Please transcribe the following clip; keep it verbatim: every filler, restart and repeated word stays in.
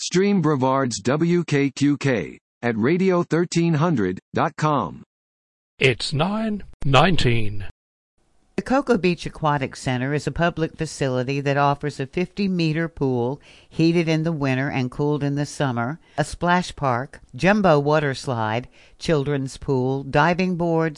Stream Brevard's W K Q K at radio thirteen hundred dot com. It's nine nineteen. The Cocoa Beach Aquatic Center is a public facility that offers a fifty-meter pool heated in the winter and cooled in the summer, a splash park, jumbo water slide, children's pool, diving board,